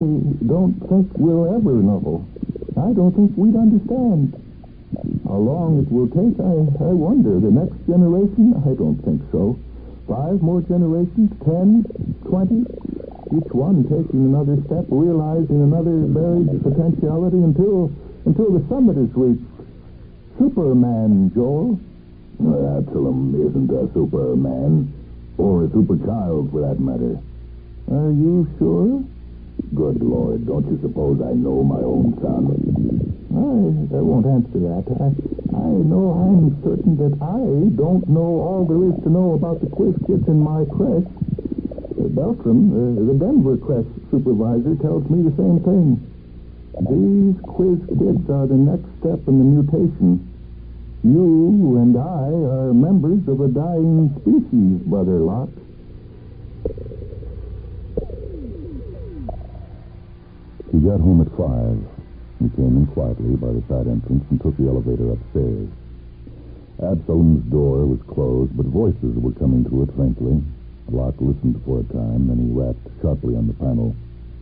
don't think we'll ever know. I don't think we'd understand. How long it will take, I wonder. The next generation? I don't think so. 5 more generations? 10? 20? Each one taking another step, realizing another buried potentiality until the summit is reached. Superman, Joel. Absalom isn't a Superman. Or a super child, for that matter. Are you sure? Good Lord, don't you suppose I know my own son? I won't answer that. I know I'm certain that I don't know all there is to know about the quiz kids in my creche. Beltram, the Denver creche supervisor, tells me the same thing. These quiz kids are the next step in the mutation. You and I are members of a dying species, Brother Locke. He got home at 5. He came in quietly by the side entrance and took the elevator upstairs. Absalom's door was closed, but voices were coming through it faintly. Locke listened for a time, then he rapped sharply on the panel.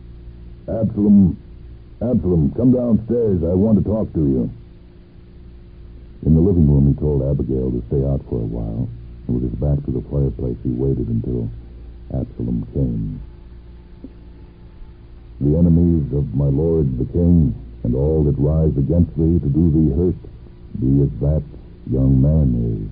Absalom, come downstairs. I want to talk to you. In the living room, he told Abigail to stay out for a while, and with his back to the fireplace, he waited until Absalom came. The enemies of my lord the king, and all that rise against thee to do thee hurt, be as that young man is.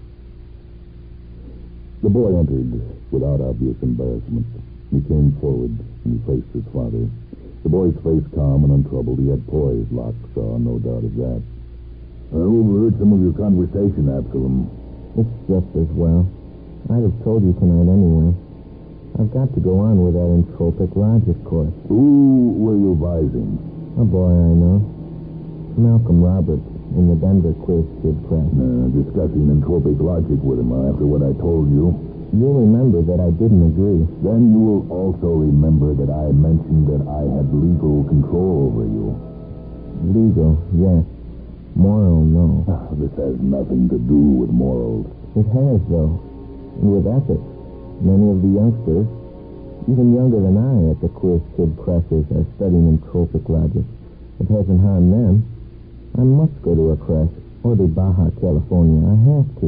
The boy entered without obvious embarrassment. He came forward, and he faced his father. The boy's face calm and untroubled. He had poise, Locke saw, no doubt of that. I overheard some of your conversation, Absalom. It's just as well. I'd have told you tonight anyway. I've got to go on with that entropic logic course. Who were you advising? A boy I know. Malcolm Roberts in the Denver quiz kid class. Discussing entropic logic with him after what I told you. You'll remember that I didn't agree. Then you will also remember that I mentioned that I had legal control over you. Legal, yes. Moral, no. This has nothing to do with morals. It has, though. And with ethics. Many of the youngsters, even younger than I at the quiz kid crashes, are studying entropic logic. It hasn't harmed them. I must go to a crash, or to Baja, California. I have to.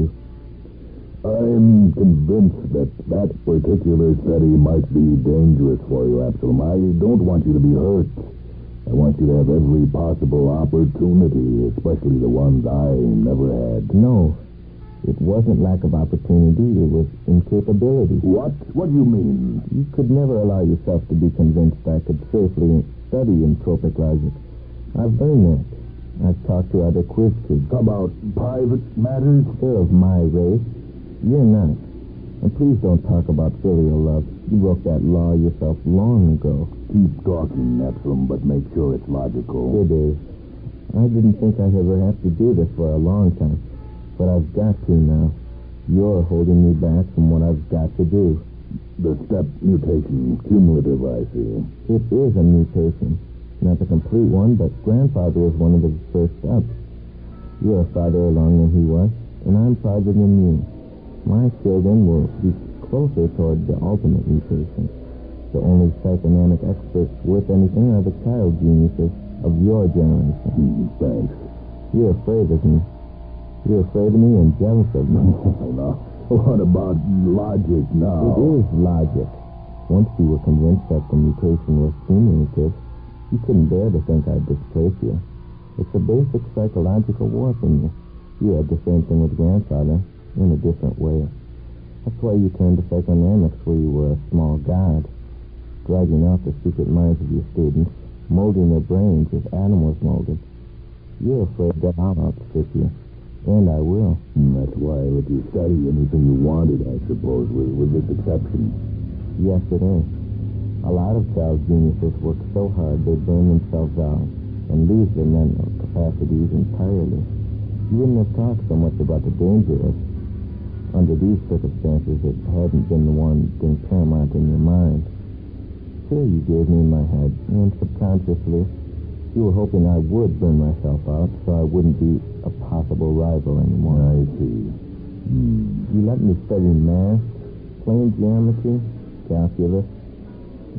I'm convinced that particular study might be dangerous for you, Absalom. I don't want you to be hurt. I want you to have every possible opportunity, especially the ones I never had. No, it wasn't lack of opportunity. It was incapability. What? What do you mean? You could never allow yourself to be convinced I could safely study entropic logic. I've learned that. I've talked to other quiz kids. About private matters? They're of my race. You're not. And please don't talk about filial love. You wrote that law yourself long ago. Keep talking, Absalom, but make sure it's logical. It is. I didn't think I'd ever have to do this for a long time, but I've got to now. You're holding me back from what I've got to do. The step mutation, cumulative, I see. It is a mutation. Not the complete one, but Grandfather is one of the first steps. You're farther along than he was, and I'm farther than you. My children will be closer toward the ultimate mutation. The only psychodynamic experts worth anything are the child geniuses of your generation. Thanks. You're afraid of me. You're afraid of me and jealous of me. Now, what about logic now? It is logic. Once you were convinced that the mutation was cumulative, you couldn't bear to think I'd displace you. It's a basic psychological warp in you. You had the same thing with Grandfather, in a different way. That's why you turned to psychodynamics where you were a small god, dragging out the secret minds of your students, molding their brains as Adam was molded. You're afraid that I'll outstrip you, and I will. That's why I let you study anything you wanted, I suppose, with this exception. Yes, it is. A lot of child geniuses work so hard they burn themselves out and lose their mental capacities entirely. You wouldn't have talked so much about the danger if, under these circumstances, it hadn't been the one thing paramount in your mind. Sure, you gave me my head, and subconsciously, you were hoping I would burn myself out so I wouldn't be a possible rival anymore. I see. You let me study math, plane geometry, calculus,